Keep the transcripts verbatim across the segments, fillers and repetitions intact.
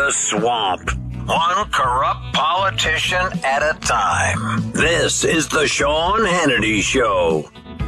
the swamp. One corrupt politician at a time. This is the Sean Hannity Show.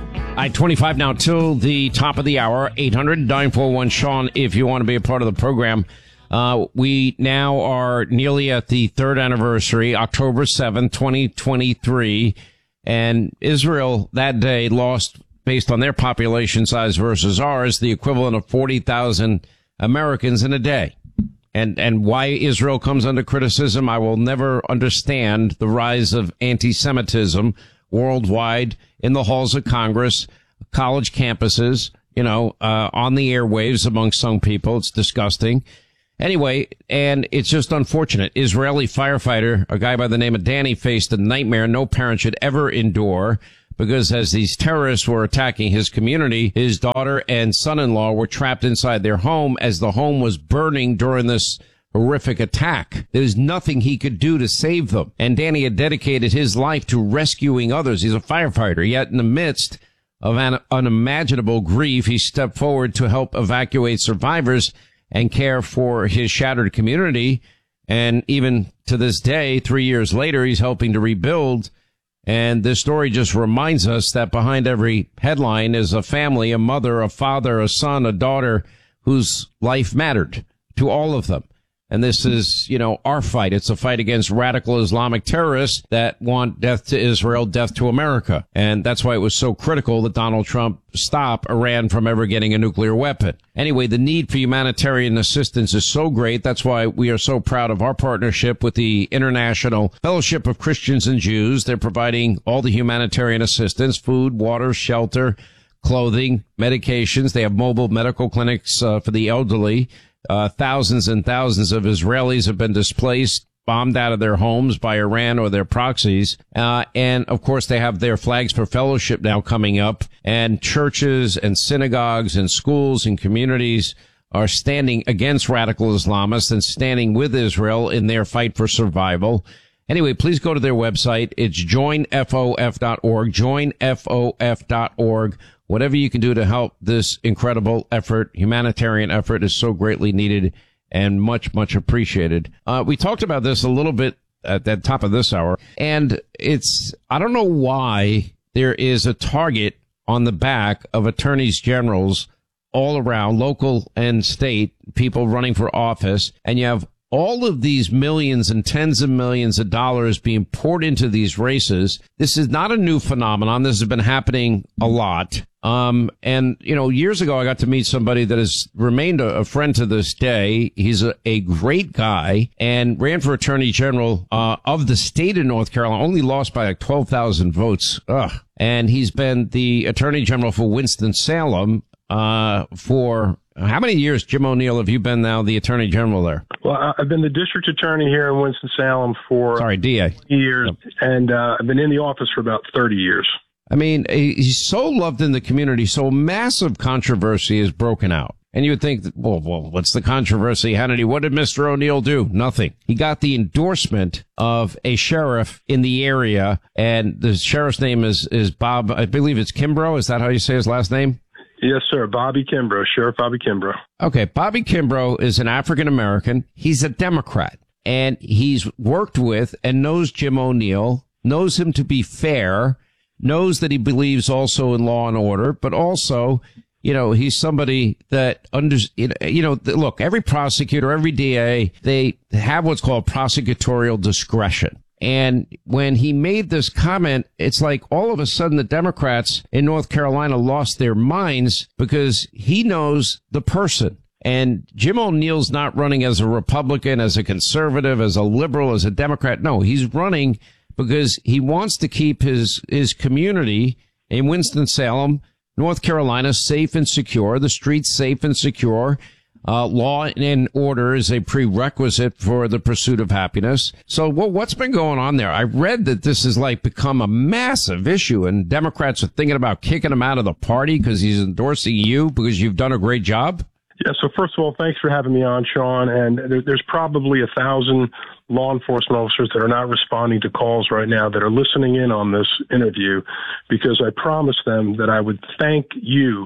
I twenty-five now till the top of the hour. eight hundred nine four one Sean if you want to be a part of the program. Uh, we now are nearly at the third anniversary, October seventh, twenty twenty-three. And Israel that day lost, based on their population size versus ours, the equivalent of forty thousand Americans in a day. And, and why Israel comes under criticism, I will never understand the rise of anti-Semitism worldwide in the halls of Congress, college campuses, you know, uh, on the airwaves among some people. It's disgusting. Anyway, and it's just unfortunate. Israeli firefighter, a guy by the name of Danny, faced a nightmare no parent should ever endure, because as these terrorists were attacking his community, his daughter and son-in-law were trapped inside their home as the home was burning during this horrific attack. There's nothing he could do to save them. And Danny had dedicated his life to rescuing others. He's a firefighter. Yet in the midst of an unimaginable grief, he stepped forward to help evacuate survivors and care for his shattered community. And even to this day, three years later, he's helping to rebuild. And this story just reminds us that behind every headline is a family, a mother, a father, a son, a daughter whose life mattered to all of them. And this is, you know, our fight. It's a fight against radical Islamic terrorists that want death to Israel, death to America. And that's why it was so critical that Donald Trump stop Iran from ever getting a nuclear weapon. Anyway, the need for humanitarian assistance is so great. That's why we are so proud of our partnership with the International Fellowship of Christians and Jews. They're providing all the humanitarian assistance, food, water, shelter, clothing, medications. They have mobile medical clinics uh, for the elderly. Uh, thousands and thousands of Israelis have been displaced, bombed out of their homes by Iran or their proxies. Uh, and of course, they have their Flags for Fellowship now coming up, and churches and synagogues and schools and communities are standing against radical Islamists and standing with Israel in their fight for survival. Anyway, please go to their website. It's join F O F dot org, join F O F dot org. Whatever you can do to help this incredible effort, humanitarian effort, is so greatly needed and much, much appreciated. Uh, we talked about this a little bit at the top of this hour, and it's, I don't know why there is a target on the back of attorneys generals all around, local and state, people running for office, and you have all of these millions and tens of millions of dollars being poured into these races. This is not a new phenomenon. This has been happening a lot. Um, and, you know, years ago, I got to meet somebody that has remained a, a friend to this day. He's a, a great guy and ran for attorney general, uh, of the state of North Carolina, only lost by like twelve thousand votes. Ugh. And he's been the attorney general for Winston-Salem, uh, for how many years, Jim O'Neill, have you been now the attorney general there? Well, I've been the district attorney here in Winston-Salem for Sorry, D A years, yep. and uh, I've been in the office for about thirty years. I mean, he's so loved in the community, so massive controversy is broken out. And you would think, that, well, well, what's the controversy, Hannity? What did Mister O'Neill do? Nothing. He got the endorsement of a sheriff in the area, and the sheriff's name is, is Bob, I believe it's Kimbrough. Is that how you say his last name? Yes, sir. Bobby Kimbrough, Sheriff Bobby Kimbrough. Okay, Bobby Kimbrough is an African-American. He's a Democrat, and he's worked with and knows Jim O'Neill, knows him to be fair, knows that he believes also in law and order, but also, you know, he's somebody that under, you know, look, every prosecutor, every D A, they have what's called prosecutorial discretion. And when he made this comment, it's like all of a sudden the Democrats in North Carolina lost their minds because he knows the person. And Jim O'Neill's not running as a Republican, as a conservative, as a liberal, as a Democrat. No, he's running because he wants to keep his, his community in Winston-Salem, North Carolina, safe and secure, the streets safe and secure. Uh, law and order is a prerequisite for the pursuit of happiness. So well, what's been going on there? I read that this has like become a massive issue and Democrats are thinking about kicking him out of the party because he's endorsing you because you've done a great job. Yeah. So first of all, thanks for having me on, Sean. And there, there's probably a thousand law enforcement officers that are not responding to calls right now that are listening in on this interview because I promised them that I would thank you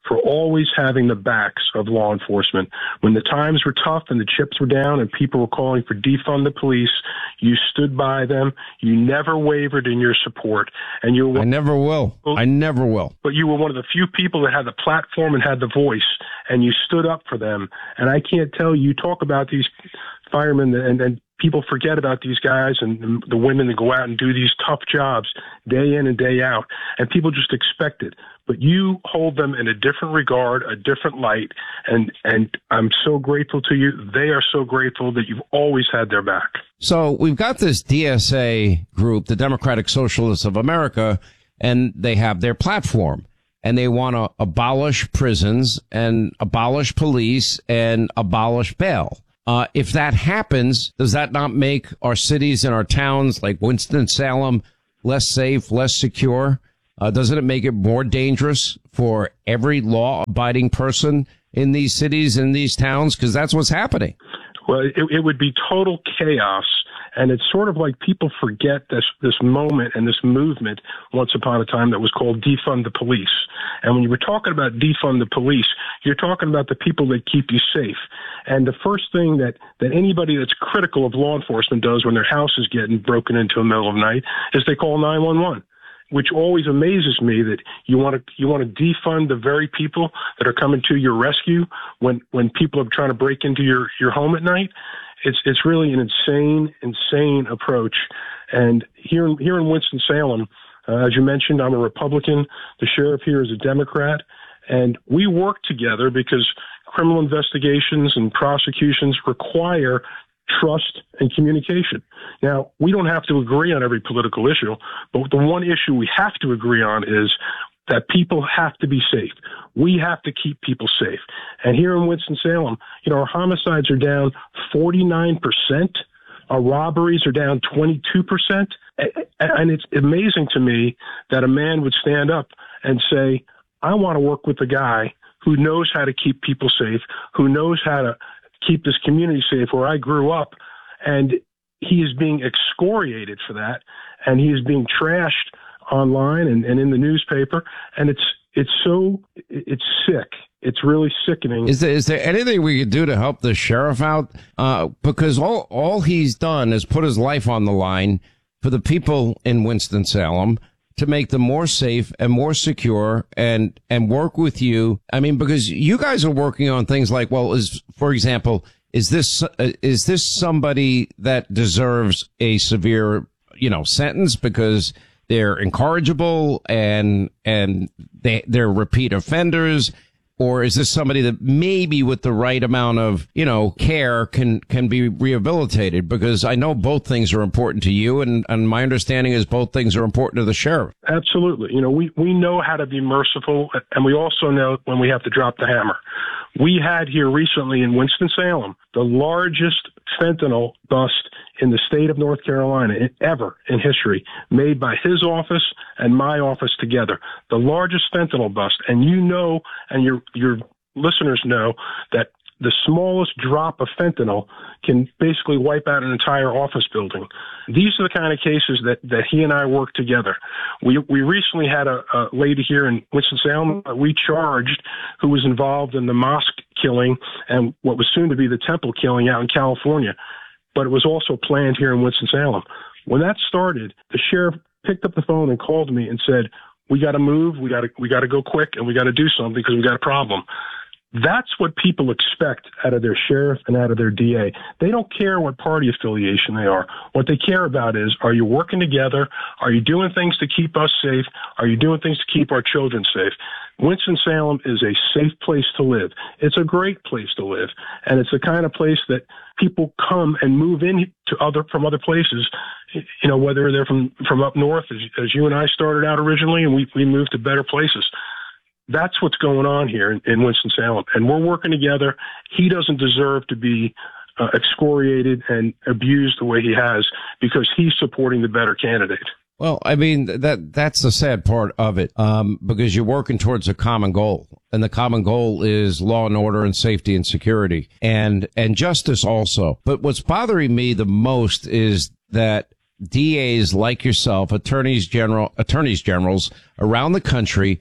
for always having the backs of law enforcement. When the times were tough and the chips were down and people were calling for defund the police, you stood by them. You never wavered in your support. And you were, I never will. I never will. But you were one of the few people that had the platform and had the voice, and you stood up for them. And I can't tell you, you talk about these firemen and, and people forget about these guys and the women that go out and do these tough jobs day in and day out, and people just expect it. But you hold them in a different regard, a different light, and and I'm so grateful to you. They are so grateful that you've always had their back. So we've got this D S A group, the Democratic Socialists of America, and they have their platform. And they want to abolish prisons and abolish police and abolish bail. Uh, if that happens, does that not make our cities and our towns like Winston-Salem less safe, less secure? Uh, doesn't it make it more dangerous for every law-abiding person in these cities and these towns? Because that's what's happening. Well, it, it would be total chaos. And it's sort of like people forget this, this moment and this movement once upon a time that was called defund the police. And when you were talking about defund the police, you're talking about the people that keep you safe. And the first thing that, that anybody that's critical of law enforcement does when their house is getting broken into in the middle of the night is they call nine one one. Which always amazes me that you want to you want to defund the very people that are coming to your rescue when when people are trying to break into your, your home at night. It's it's really an insane, insane approach. And here in, here in Winston-Salem, uh, as you mentioned, I'm a Republican. The sheriff here is a Democrat. And we work together because criminal investigations and prosecutions require trust and communication. Now, we don't have to agree on every political issue, but the one issue we have to agree on is that people have to be safe. We have to keep people safe. And here in Winston-Salem, you know, our homicides are down forty-nine percent. Our robberies are down twenty-two percent. And it's amazing to me that a man would stand up and say, I want to work with a guy who knows how to keep people safe, who knows how to keep this community safe where I grew up. And he is being excoriated for that. And he is being trashed online and, and in the newspaper. And it's, it's so, it's sick. It's really sickening. Is there, is there anything we could do to help the sheriff out? Uh, because all, all he's done is put his life on the line for the people in Winston-Salem to make them more safe and more secure and, and work with you. I mean, because you guys are working on things like, well, is, for example, is this, uh, is this somebody that deserves a severe, you know, sentence because they're incorrigible and, and they, they're repeat offenders? Or is this somebody that maybe with the right amount of, you know, care can, can be rehabilitated? Because I know both things are important to you, and, and my understanding is both things are important to the sheriff. Absolutely. You know, we, we know how to be merciful, and we also know when we have to drop the hammer. We had here recently in Winston-Salem the largest fentanyl bust in the state of North Carolina ever in history, made by his office and my office together. The largest fentanyl bust. And you know, and your your listeners know, that the smallest drop of fentanyl can basically wipe out an entire office building. These are the kind of cases that, that he and I work together. We we recently had a, a lady here in Winston-Salem that we charged who was involved in the mosque killing and what was soon to be the temple killing out in California. But it was also planned here in Winston-Salem. When that started, the sheriff picked up the phone and called me and said, we got to move, we got to we got to go quick, and we got to do something because we got a problem. That's what people expect out of their sheriff and out of their D A. They don't care what party affiliation they are. What they care about is, are you working together? Are you doing things to keep us safe? Are you doing things to keep our children safe? Winston-Salem is a safe place to live. It's a great place to live. And it's the kind of place that people come and move in to other, from other places, you know, whether they're from, from up north, as, as you and I started out originally, and we, we moved to better places. That's what's going on here in, in Winston-Salem. And we're working together. He doesn't deserve to be uh, excoriated and abused the way he has because he's supporting the better candidate. Well, I mean, that that's the sad part of it, um, because you're working towards a common goal, and the common goal is law and order and safety and security and and justice also. But what's bothering me the most is that D As like yourself, attorneys general, attorneys generals around the country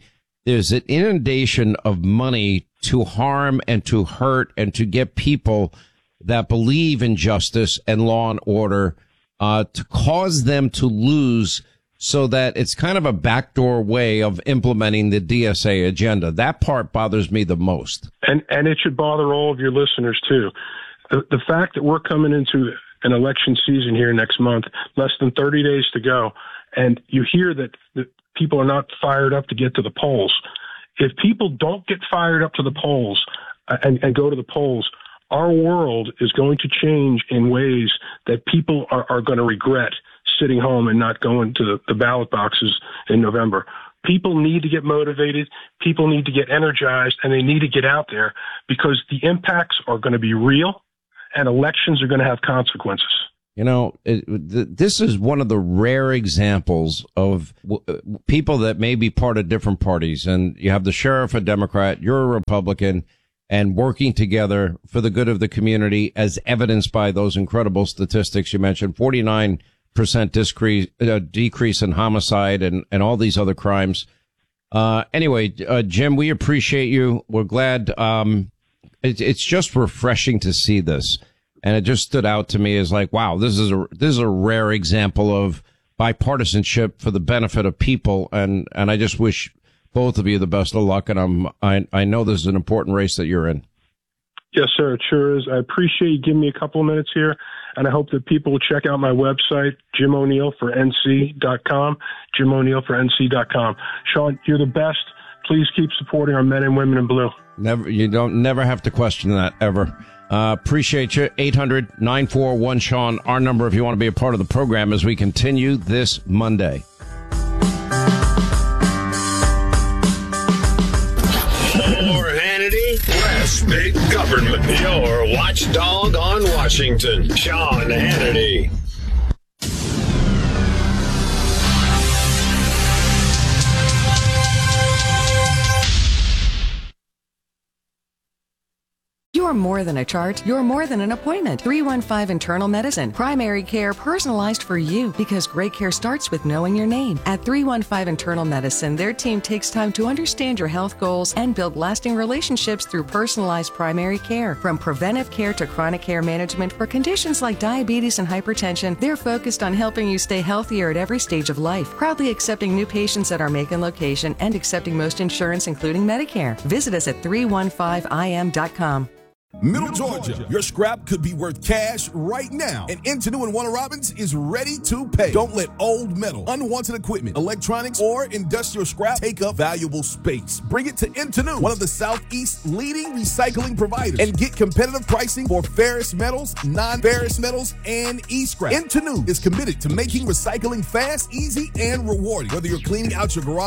there's an inundation of money to harm and to hurt and to get people that believe in justice and law and order, uh, to cause them to lose, so that it's kind of a backdoor way of implementing the D S A agenda. That part bothers me the most. And and it should bother all of your listeners, too. The, the fact that we're coming into an election season here next month, less than thirty days to go, and you hear that, that people are not fired up to get to the polls. If people don't get fired up to the polls uh, and, and go to the polls, our world is going to change in ways that people are, are going to regret sitting home and not going to the, the ballot boxes in November. People need to get motivated. People need to get energized, and they need to get out there, because the impacts are going to be real and elections are going to have consequences. You know, it, th- this is one of the rare examples of w- people that may be part of different parties. And you have the sheriff, a Democrat, you're a Republican, and working together for the good of the community, as evidenced by those incredible statistics you mentioned, forty-nine percent decrease, uh, decrease in homicide and, and all these other crimes. Uh, anyway, uh, Jim, we appreciate you. We're glad. Um, it, it's just refreshing to see this. And it just stood out to me as like, wow, this is a, this is a rare example of bipartisanship for the benefit of people. And, and I just wish both of you the best of luck. And I'm, I, I know this is an important race that you're in. Yes, sir. It sure is. I appreciate you giving me a couple of minutes here. And I hope that people will check out my website, Jim O'Neill for N C dot com, Jim O'Neill for N C dot com. Sean, you're the best. Please keep supporting our men and women in blue. Never, you don't never have to question that ever. Uh, appreciate you. eight hundred nine four one Sean, our number if you want to be a part of the program as we continue this Monday. More Hannity, less big government. Your watchdog on Washington, Sean Hannity. You're more than a chart. You're more than an appointment. three one five Internal Medicine. Primary care personalized for you, because great care starts with knowing your name. At three one five Internal Medicine, their team takes time to understand your health goals and build lasting relationships through personalized primary care. From preventive care to chronic care management for conditions like diabetes and hypertension, they're focused on helping you stay healthier at every stage of life. Proudly accepting new patients at our Macon location and accepting most insurance, including Medicare. Visit us at three one five I M dot com. Middle Georgia, your scrap could be worth cash right now, and Intanu and Warner Robins is ready to pay. Don't let old metal, unwanted equipment, electronics, or industrial scrap take up valuable space. Bring it to Intanu, one of the Southeast's leading recycling providers, and get competitive pricing for ferrous metals, non-ferrous metals, and e-scrap. Intanu is committed to making recycling fast, easy, and rewarding. Whether you're cleaning out your garage